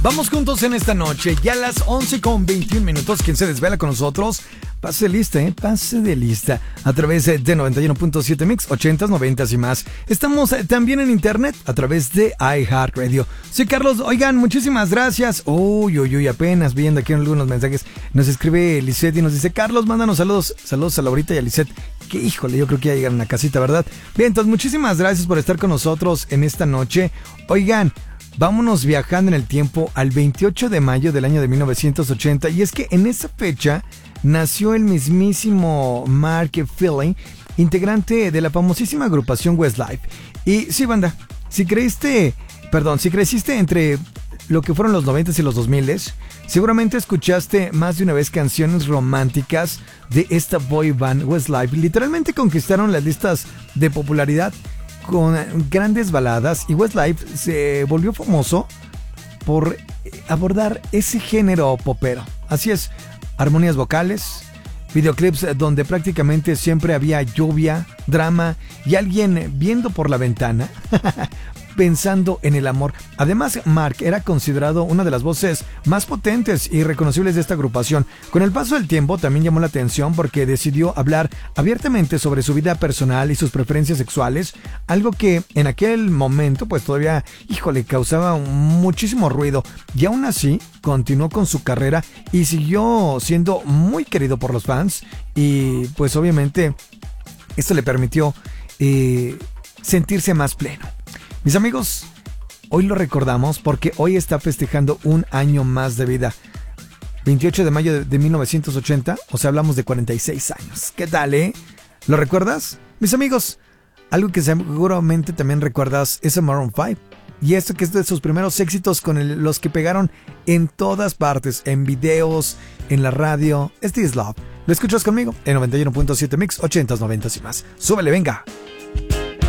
Vamos juntos en esta noche, ya a las 11:21. Quien se desvela con nosotros, pase lista, pase de lista. A través de 91.7 Mix, 80s, 90s y más. Estamos también en internet a través de iHeartRadio. Sí, Carlos, oigan, muchísimas gracias. Uy, apenas viendo aquí algunos mensajes. Nos escribe Lisette y nos dice: Carlos, mándanos saludos. Saludos a Laurita y a Lisette. Que híjole, yo creo que ya llegaron a casita, ¿verdad? Bien, entonces muchísimas gracias por estar con nosotros en esta noche. Oigan, vámonos viajando en el tiempo al 28 de mayo del año de 1980. Y es que en esa fecha nació el mismísimo Mark Feely, integrante de la famosísima agrupación Westlife. Y sí, banda, si creciste entre lo que fueron los 90s y los 2000s, seguramente escuchaste más de una vez canciones románticas de esta boy band Westlife. Literalmente conquistaron las listas de popularidad con grandes baladas, y Westlife se volvió famoso por abordar ese género popero. Así es, armonías vocales, videoclips donde prácticamente siempre había lluvia, drama y alguien viendo por la ventana pensando en el amor. Además, Mark era considerado una de las voces más potentes y reconocibles de esta agrupación. Con el paso del tiempo también llamó la atención porque decidió hablar abiertamente sobre su vida personal y sus preferencias sexuales, algo que en aquel momento pues todavía, causaba muchísimo ruido, y aún así continuó con su carrera y siguió siendo muy querido por los fans, y pues obviamente esto le permitió sentirse más pleno. Mis amigos, hoy lo recordamos porque hoy está festejando un año más de vida. 28 de mayo de 1980, o sea, hablamos de 46 años. ¿Qué tal, ¿Lo recuerdas? Mis amigos, algo que seguramente también recuerdas es a Maroon 5. Y esto que es de sus primeros éxitos con los que pegaron en todas partes, en videos, en la radio. This Is Love. ¿Lo escuchas conmigo? En 91.7 Mix, 80s, 90s y más. Súbele, venga.